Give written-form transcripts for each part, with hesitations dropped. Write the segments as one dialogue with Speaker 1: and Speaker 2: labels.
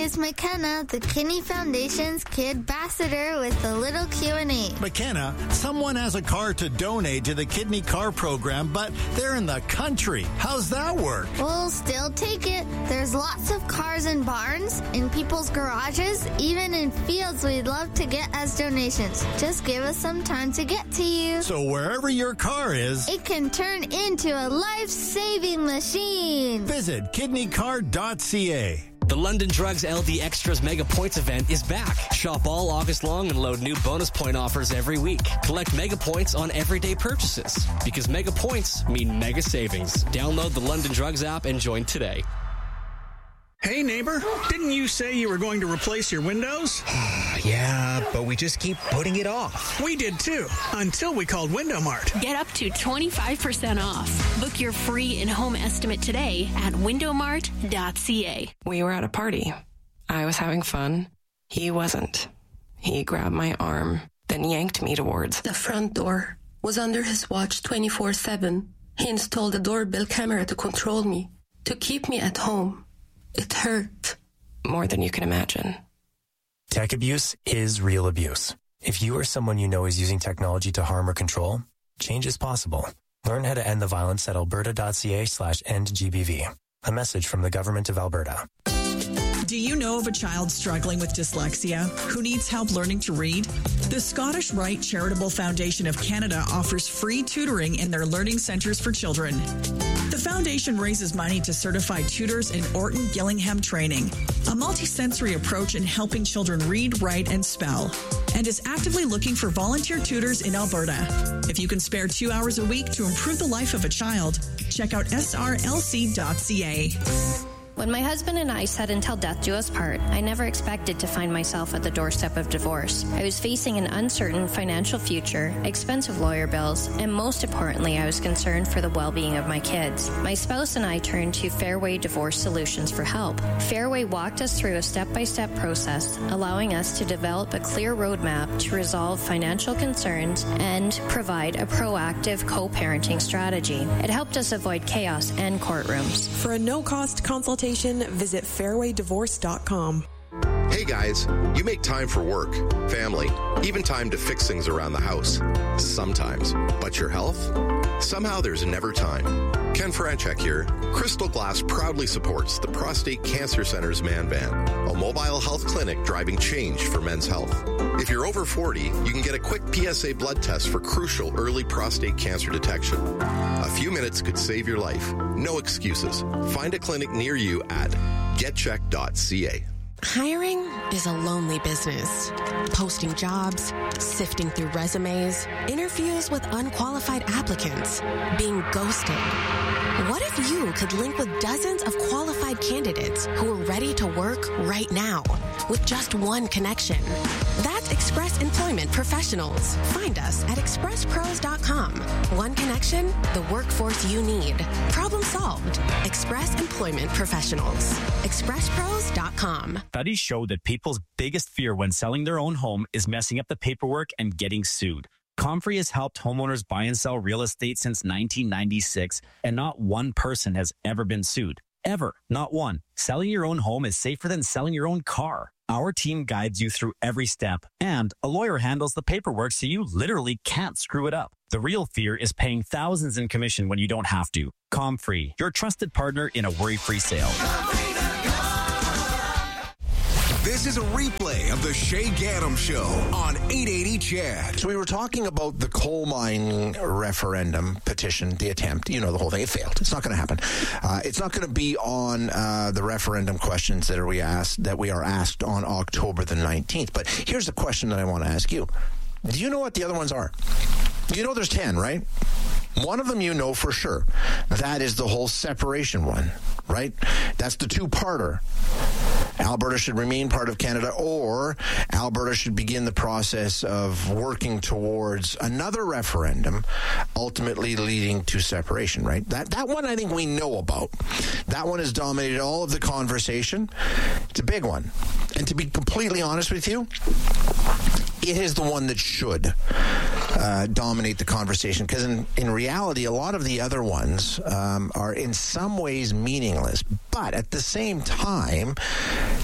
Speaker 1: is McKenna, the Kinney Foundation's Kid Ambassador with a little Q&A.
Speaker 2: McKenna, someone has a car to donate to the Kidney Car Program, but they're in the country. How's that work?
Speaker 1: We'll still take it. There's lots of cars in barns, in people's garages, even in fields we'd love to get as donations. Just give us some time to get to you.
Speaker 2: So wherever your car is,
Speaker 1: it can turn into a life-saving machine.
Speaker 2: Visit kidneycard.ca.
Speaker 3: The London Drugs LD Extras Mega Points event is back. Shop all August long and load new bonus point offers every week. Collect Mega Points on everyday purchases. Because Mega Points mean mega savings. Download the London Drugs app and join today.
Speaker 4: Hey, neighbor, didn't you say you were going to replace your windows?
Speaker 5: Yeah, but we just keep putting it off.
Speaker 4: We did too, until we called Window Mart.
Speaker 6: Get up to 25% off. Book your free in-home estimate today at windowmart.ca.
Speaker 7: We were at a party. I was having fun. He wasn't. He grabbed my arm, then yanked me towards
Speaker 8: the front door. Was under his watch 24/7. He installed a doorbell camera to control me, to keep me at home. It hurt.
Speaker 7: More than you can imagine.
Speaker 9: Tech abuse is real abuse. If you or someone you know is using technology to harm or control, change is possible. Learn how to end the violence at alberta.ca/endgbv. A message from the Government of Alberta.
Speaker 10: Do you know of a child struggling with dyslexia who needs help learning to read? The Scottish Rite Charitable Foundation of Canada offers free tutoring in their learning centres for children. The foundation raises money to certify tutors in Orton Gillingham training, a multisensory approach in helping children read, write, and spell, and is actively looking for volunteer tutors in Alberta. If you can spare 2 hours a week to improve the life of a child, check out srlc.ca.
Speaker 11: When my husband and I said until death do us part, I never expected to find myself at the doorstep of divorce. I was facing an uncertain financial future, expensive lawyer bills, and most importantly, I was concerned for the well-being of my kids. My spouse and I turned to Fairway Divorce Solutions for help. Fairway walked us through a step-by-step process, allowing us to develop a clear roadmap to resolve financial concerns and provide a proactive co-parenting strategy. It helped us avoid chaos and courtrooms.
Speaker 12: For a no-cost consultation, visit fairwaydivorce.com.
Speaker 13: Hey guys, you make time for work, family, even time to fix things around the house. Sometimes. But your health? Somehow there's never time. Ken Franchek here. Crystal Glass proudly supports the Prostate Cancer Center's Man Van, a mobile health clinic driving change for men's health. If you're over 40, you can get a quick PSA blood test for crucial early prostate cancer detection. A few minutes could save your life. No excuses. Find a clinic near you at getcheck.ca.
Speaker 14: Hiring is a lonely business. Posting jobs, sifting through resumes, interviews with unqualified applicants, being ghosted. What if you could link with dozens of qualified candidates who are ready to work right now with just one connection? That's Express Employment Professionals. Find us at expresspros.com. One connection, the workforce you need. Problem solved. Express Employment Professionals. expresspros.com.
Speaker 15: Studies show that people's biggest fear when selling their own home is messing up the paperwork and getting sued. Comfrey has helped homeowners buy and sell real estate since 1996, and not one person has ever been sued. Ever. Not one. Selling your own home is safer than selling your own car. Our team guides you through every step, and a lawyer handles the paperwork so you literally can't screw it up. The real fear is paying thousands in commission when you don't have to. Comfrey, your trusted partner in a worry-free sale.
Speaker 16: This is a replay of the Shay Gaddam Show on 880 CHED.
Speaker 17: So we were talking about the coal mine referendum petition, the attempt, you know, the whole thing. It failed. It's not going to happen. It's not going to be on the referendum questions that we are asked on October the 19th. But here's the question that I want to ask you. Do you know what the other ones are? You know there's 10, right? One of them you know for sure. That is the whole separation one, right? That's the two-parter. Alberta should remain part of Canada, or Alberta should begin the process of working towards another referendum, ultimately leading to separation, right? That one I think we know about. That one has dominated all of the conversation. It's a big one. And to be completely honest with you, it is the one that should dominate the conversation, because in reality, a lot of the other ones are in some ways meaningless. But at the same time,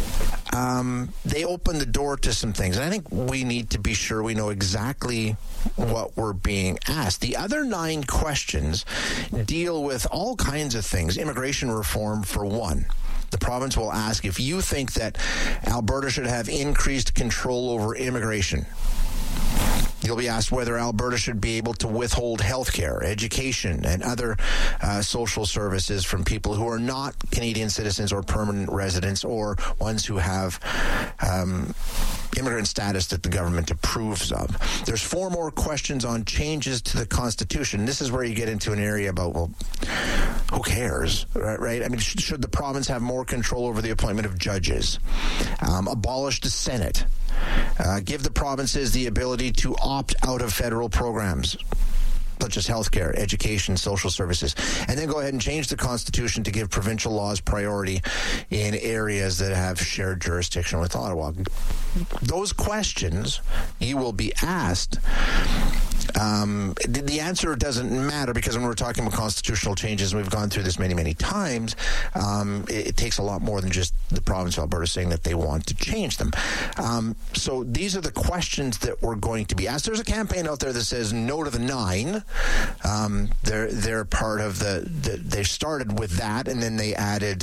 Speaker 17: they open the door to some things. And I think we need to be sure we know exactly what we're being asked. The other 9 questions deal with all kinds of things. Immigration reform, for one. The province will ask if you think that Alberta should have increased control over immigration. You'll be asked whether Alberta should be able to withhold health care, education, and other social services from people who are not Canadian citizens or permanent residents, or ones who have immigrant status that the government approves of. There's 4 more questions on changes to the Constitution. This is where you get into an area about, well, who cares, right? I mean, should the province have more control over the appointment of judges? Abolish the Senate. Give the provinces the ability to opt out of federal programs, such as healthcare, education, social services, and then go ahead and change the Constitution to give provincial laws priority in areas that have shared jurisdiction with Ottawa. Those questions you will be asked. The answer doesn't matter, because when we're talking about constitutional changes, and we've gone through this many, many times, it takes a lot more than just the province of Alberta saying that they want to change them. So these are the questions that we're going to be asked. There's a campaign out there that says no to the 9. They're part of they started with that, and then they added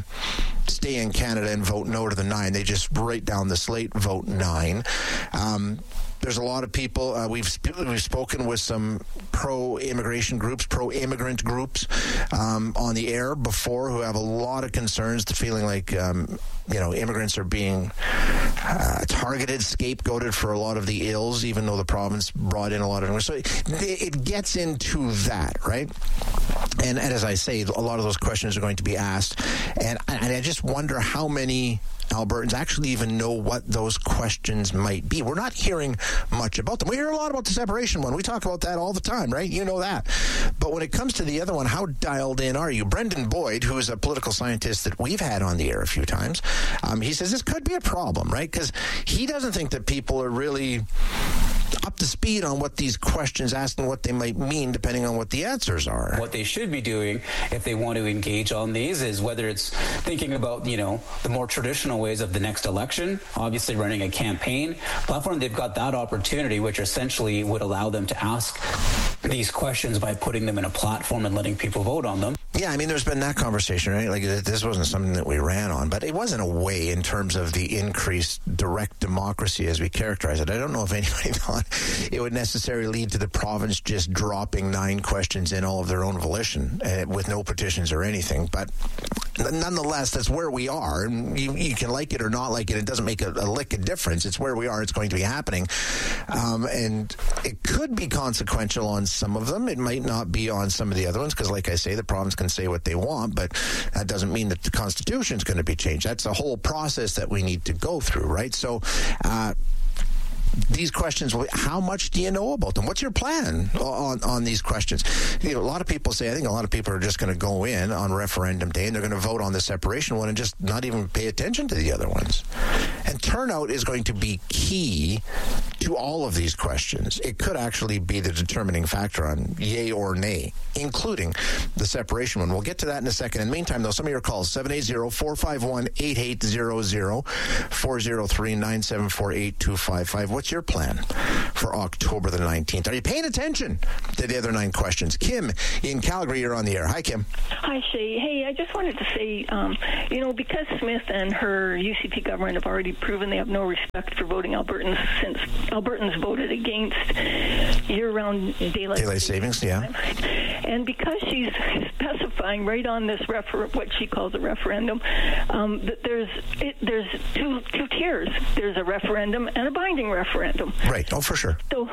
Speaker 17: stay in Canada and vote no to the 9. They just write down the slate, vote 9. There's a lot of people, we've spoken with some pro-immigration groups, pro-immigrant groups on the air before, who have a lot of concerns, feeling like immigrants are being targeted, scapegoated for a lot of the ills, even though the province brought in a lot of immigrants. So it gets into that, right? And as I say, a lot of those questions are going to be asked. And I just wonder how many Albertans actually even know what those questions might be. We're not hearing much about them. We hear a lot about the separation one. We talk about that all the time, right? You know that. But when it comes to the other one, how dialed in are you? Brendan Boyd, who is a political scientist that we've had on the air a few times, he says this could be a problem, right? Because he doesn't think that people are really up to speed on what these questions ask and what they might mean, depending on what the answers are.
Speaker 18: What they should be doing, if they want to engage on these, is whether it's thinking about, the more traditional ways of the next election, obviously running a campaign platform. They've got that opportunity, which essentially would allow them to ask these questions by putting them in a platform and letting people vote on them.
Speaker 17: Yeah, I mean, there's been that conversation, right? Like, this wasn't something that we ran on, but it wasn't a way in terms of the increased direct democracy as we characterize it. I don't know if anybody thought it would necessarily lead to the province just dropping 9 questions in all of their own volition with no petitions or anything. But nonetheless, that's where we are. And you can like it or not like it. It doesn't make a lick of difference. It's where we are. It's going to be happening. And it could be consequential on some of them. It might not be on some of the other ones, because, like I say, the province can say what they want, but that doesn't mean that the Constitution is going to be changed. That's a whole process that we need to go through, right? So these questions, how much do you know about them? What's your plan on these questions? A lot of people say, I think a lot of people are just going to go in on referendum day and they're going to vote on the separation one and just not even pay attention to the other ones. And turnout is going to be key to all of these questions. It could actually be the determining factor on yay or nay, including the separation one. We'll get to that in a second. In the meantime, though, some of your calls, 780-451-8800, 403-974-8255. What's your plan for October the 19th? Are you paying attention to the other 9 questions? Kim in Calgary, you're on the air. Hi, Kim.
Speaker 19: Hi, Shay. Hey, I just wanted to say, because Smith and her UCP government have already proven they have no respect for voting Albertans, since Albertans voted against year-round daylight savings,
Speaker 17: yeah.
Speaker 19: And because she's specifying right on this what she calls a referendum, that there's two tiers. There's a referendum and a binding referendum.
Speaker 17: Right. Oh, for sure.
Speaker 19: So,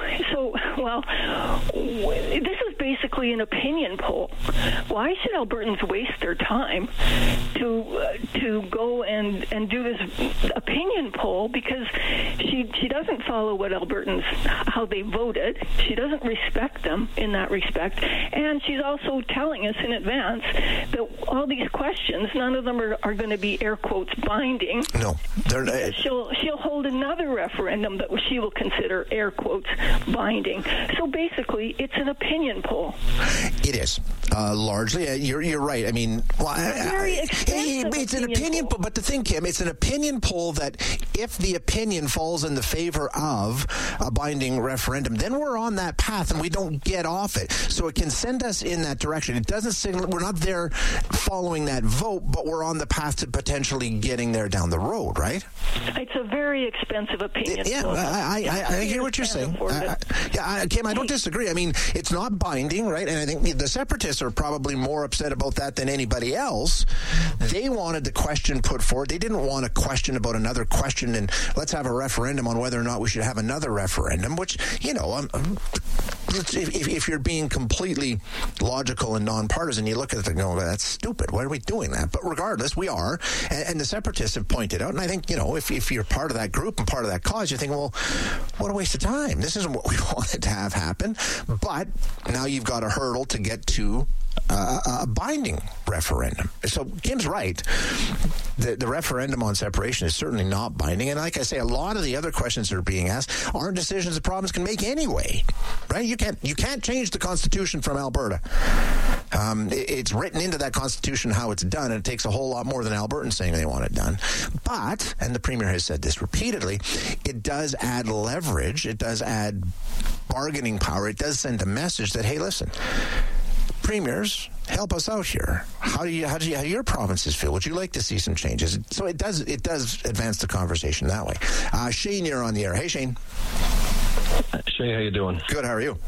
Speaker 19: this is basically an opinion poll. Why should Albertans waste their time to go and do this opinion poll? Because she doesn't follow what Albertans, how they voted. She doesn't respect them in that respect. And she's also telling us in advance that all these questions, none of them are going to be air quotes binding.
Speaker 17: No.
Speaker 19: She'll hold another referendum that she will consider air quotes binding. So basically, it's an opinion poll. poll.
Speaker 17: It is. Largely. You're right. I mean, well, it's an opinion poll. But the thing, Kim, it's an opinion poll that if the opinion falls in the favor of a binding referendum, then we're on that path and we don't get off it. So it can send us in that direction. It doesn't signal we're not there following that vote, but we're on the path to potentially getting there down the road, right?
Speaker 19: It's a very expensive opinion.
Speaker 17: Yeah, I hear what you're saying. Kim, I don't disagree. I mean, it's not binding, right? And I think the Separatists are probably more upset about that than anybody else. They wanted the question put forward. They didn't want a question about another question and let's have a referendum on whether or not we should have another referendum, which, you know, if you're being completely logical and nonpartisan, you look at it and go, that's stupid. Why are we doing that? But regardless, we are. And the Separatists have pointed out, and I think, you know, if you're part of that group and part of that cause, you think, well, what a waste of time. This isn't what we wanted to have happen. But now you've got a hurdle to get to a binding referendum. So Kim's right. The referendum on separation is certainly not binding. And like I say, a lot of the other questions that are being asked aren't decisions the province can make anyway. Right? You can't change the Constitution from Alberta. It's written into that Constitution how it's done, and it takes a whole lot more than Albertans saying they want it done. But, and the Premier has said this repeatedly, it does add leverage, it does add bargaining power, it does send a message that, hey, listen, premiers, help us out here. How do your provinces feel? Would you like to see some changes? So it does advance the conversation that way. Shane, you're on the air. Hey, Shane.
Speaker 20: Shay, how you doing?
Speaker 17: Good. How are you?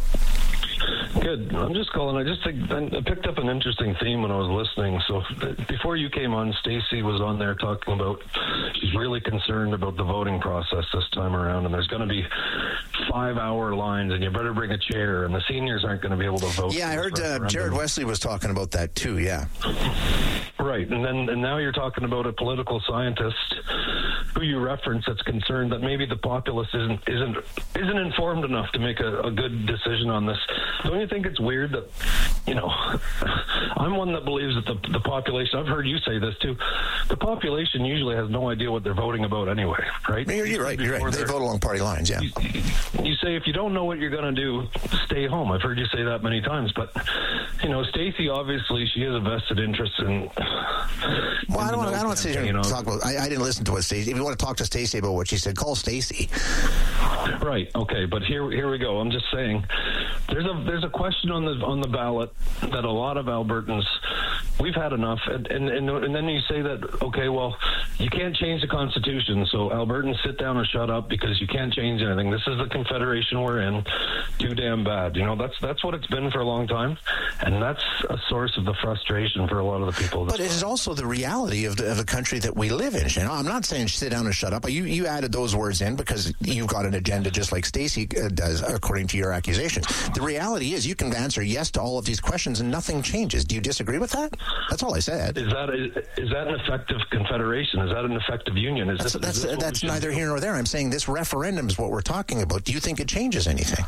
Speaker 20: Good. I'm just calling. I picked up an interesting theme when I was listening. So before you came on, Stacey was on there talking about she's really concerned about the voting process this time around, and there's going to be 5-hour lines, and you better bring a chair, and the seniors aren't going to be able to vote.
Speaker 17: Yeah, I heard Jared Wesley was talking about that too. Yeah.
Speaker 20: Right, and now you're talking about a political scientist who you reference that's concerned that maybe the populace isn't informed enough to make a good decision on this. Don't you think it's weird that, you know, I'm one that believes that the population, I've heard you say this too, the population usually has no idea what they're voting about anyway, right?
Speaker 17: You're right. They vote along party lines, yeah.
Speaker 20: You say if you don't know what you're going to do, stay home. I've heard you say that many times, but, you know, Stacey, obviously, she has a vested interest in...
Speaker 17: Well, I don't want to sit here and talk about... I didn't listen to what Stacey... If you want to talk to Stacey about what she said, call Stacey.
Speaker 20: Right, okay, but here we go. I'm just saying, there's a question on the ballot that a lot of Albertans, we've had enough, and then you say that, okay, well, you can't change the Constitution, so Albertans sit down and shut up because you can't change anything. This is the Confederation we're in. Too damn bad. You know, that's what it's been for a long time, and that's a source of the frustration for a lot of the people.
Speaker 17: But it is also the reality of the country that we live in. Shane. I'm not saying sit down and shut up. You added those words in because you've got an agenda just like Stacey does, according to your accusations. The reality is you can answer yes to all of these questions and nothing changes. Do you disagree with that? That's all I said.
Speaker 20: Is that an effective confederation? Is that an effective union?
Speaker 17: That's neither here nor there. I'm saying this referendum is what we're talking about. Do you think it changes anything?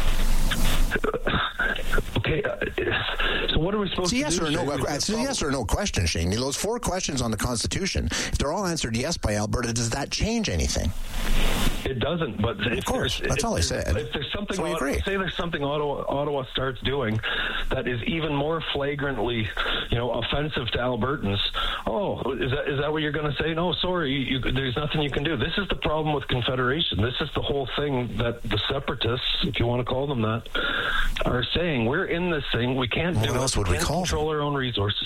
Speaker 20: Okay, so what are we supposed to do?
Speaker 17: It's a yes or no question, Shane. Those 4 questions on the Constitution, if they're all answered yes by Alberta, does that change anything?
Speaker 20: It doesn't, but
Speaker 17: of course, that's all I said.
Speaker 20: If there's something, say there's something Ottawa starts doing that is even more flagrantly, you know, offensive to Albertans. Oh, is that what you're going to say? No, sorry, there's nothing you can do. This is the problem with Confederation. This is the whole thing that the separatists, if you want to call them that, are saying. We're in this thing. We can't do it.
Speaker 17: What else would we call
Speaker 20: control our own resources.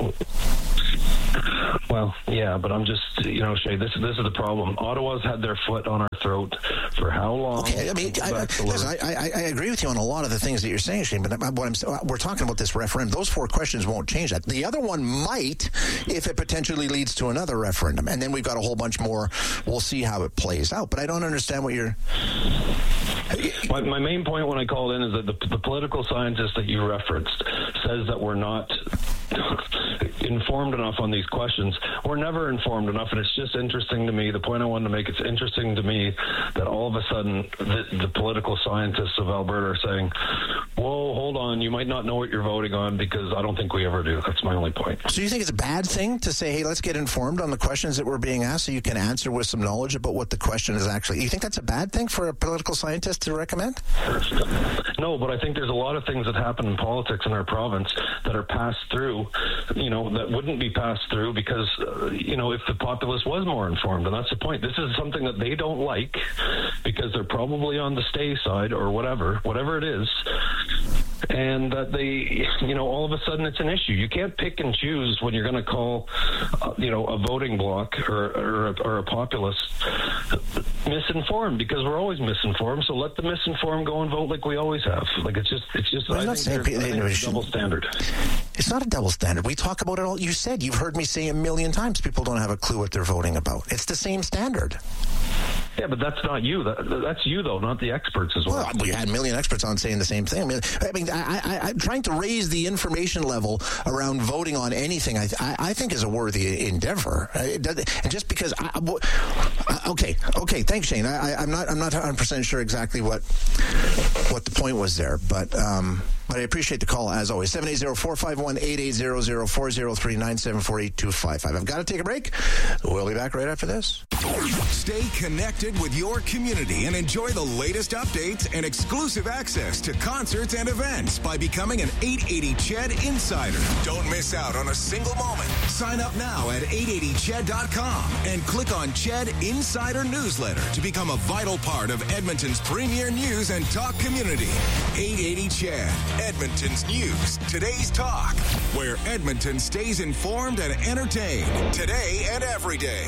Speaker 20: Well, yeah, but I'm just, you know, Shay, this is the problem. Ottawa's had their foot on our throat for how long?
Speaker 17: Okay, I mean, I agree with you on a lot of the things that you're saying, Shane, but we're talking about this referendum. Those 4 questions won't change that. The other one might if it potentially leads to another referendum, and then we've got a whole bunch more. We'll see how it plays out, but I don't understand what you're...
Speaker 20: My main point when I called in is that the political scientist that you referenced says that we're not informed enough on these questions. We're never informed enough, and it's just interesting to me. The point I wanted to make, it's interesting to me that all of a sudden the political scientists of Alberta are saying, whoa, hold on, you might not know what you're voting on, because I don't think we ever do. That's my only point.
Speaker 17: So you think it's a bad thing to say, hey, let's get informed on the questions that we're being asked so you can answer with some knowledge about what the question is actually? You think that's a bad thing for a political scientist to recommend?
Speaker 20: No, but I think there's a lot of things that happen in politics in our province that are passed through, that wouldn't be passed through because, if the populace was more informed. And that's the point. This is something that they don't like because they're probably on the stay side or whatever it is. And that they, all of a sudden it's an issue. You can't pick and choose when you're going to call, a voting bloc or a populace misinformed, because we're always misinformed. So let the misinformed go and vote like we always have. Like it's just.
Speaker 17: Well,
Speaker 20: I think it's a double standard.
Speaker 17: It's not a double standard. We talk about it all. You've heard me say a million times. People don't have a clue what they're voting about. It's the same standard.
Speaker 20: Yeah, but that's not you. That's you, though, not the experts as well.
Speaker 17: Well, we had a million experts on saying the same thing. I'm trying to raise the information level around voting on anything. I think is a worthy endeavor. And just because, okay, thanks, Shane. I'm not 100% sure exactly what the point was there, but I appreciate the call as always. 780-451-8800 403-974-8255. I've got to take a break. We'll be back right after this.
Speaker 16: Stay connected with your community and enjoy the latest updates and exclusive access to concerts and events by becoming an 880 CHED Insider. Don't miss out on a single moment. Sign up now at 880ched.com and click on CHED Insider Newsletter to become a vital part of Edmonton's premier news and talk community. 880 CHED, Edmonton's news, today's talk, where Edmonton stays informed and entertained today and every day.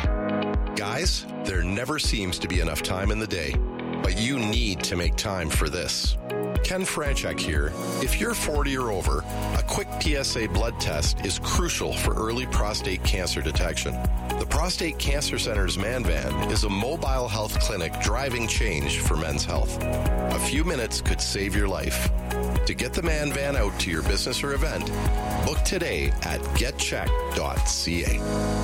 Speaker 13: Guys, there never seems to be enough time in the day, but you need to make time for this. Ken Franchek here. If you're 40 or over, a quick PSA blood test is crucial for early prostate cancer detection. The Prostate Cancer Center's Man Van is a mobile health clinic driving change for men's health. A few minutes could save your life. To get the Man Van out to your business or event, book today at getcheck.ca.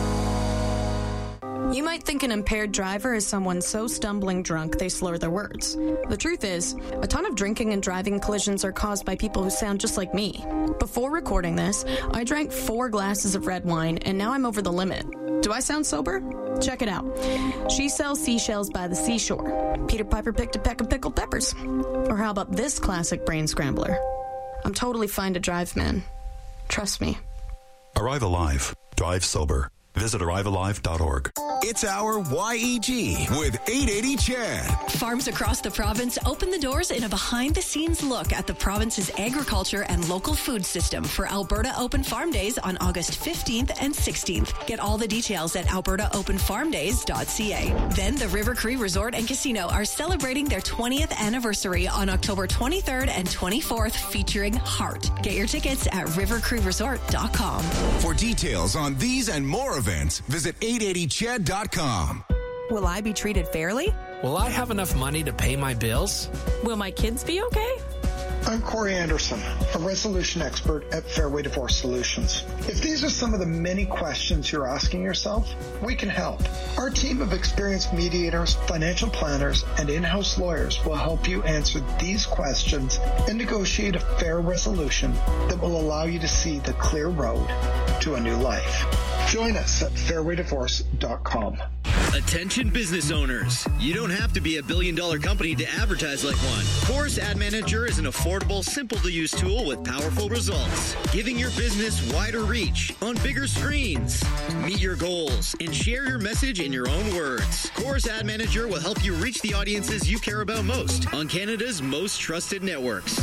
Speaker 21: You might think an impaired driver is someone so stumbling drunk they slur their words. The truth is, a ton of drinking and driving collisions are caused by people who sound just like me. Before recording this, I drank 4 glasses of red wine, and now I'm over the limit. Do I sound sober? Check it out. She sells seashells by the seashore. Peter Piper picked a peck of pickled peppers. Or how about this classic brain scrambler? I'm totally fine to drive, man. Trust me.
Speaker 22: Arrive Alive. Drive sober. Visit arrivealive.org.
Speaker 16: It's our YEG with 880 CHED.
Speaker 23: Farms across the province open the doors in a behind-the-scenes look at the province's agriculture and local food system for Alberta Open Farm Days on August 15th and 16th. Get all the details at albertaopenfarmdays.ca. Then the River Cree Resort and Casino are celebrating their 20th anniversary on October 23rd and 24th, featuring Heart. Get your tickets at rivercreeresort.com.
Speaker 16: For details on these and more events, visit 880ched.com.
Speaker 12: Will I be treated fairly?
Speaker 24: Will I have enough money to pay my bills?
Speaker 12: Will my kids be okay?
Speaker 25: I'm Corey Anderson, a resolution expert at Fairway Divorce Solutions. If these are some of the many questions you're asking yourself, we can help. Our team of experienced mediators, financial planners, and in-house lawyers will help you answer these questions and negotiate a fair resolution that will allow you to see the clear road to a new life. Join us at fairwaydivorce.com.
Speaker 26: Attention business owners. You don't have to be a billion-dollar company to advertise like one. Chorus Ad Manager is an affordable, simple-to-use tool with powerful results, giving your business wider reach on bigger screens. Meet your goals and share your message in your own words. Chorus Ad Manager will help you reach the audiences you care about most on Canada's most trusted networks.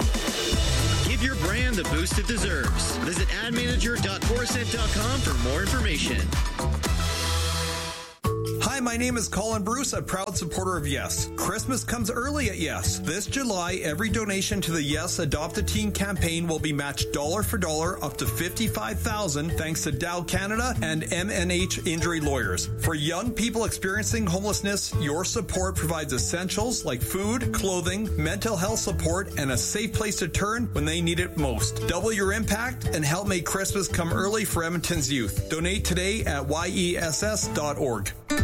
Speaker 26: Give your brand the boost it deserves. Visit admanager.chorusnet.com for more information.
Speaker 27: Hi, my name is Colin Bruce, a proud supporter of Yes. Christmas comes early at Yes. This July, every donation to the Yes Adopt a Teen campaign will be matched dollar for dollar up to $55,000 thanks to Dow Canada and MNH Injury Lawyers. For young people experiencing homelessness, your support provides essentials like food, clothing, mental health support, and a safe place to turn when they need it most. Double your impact and help make Christmas come early for Edmonton's youth. Donate today at yess.org.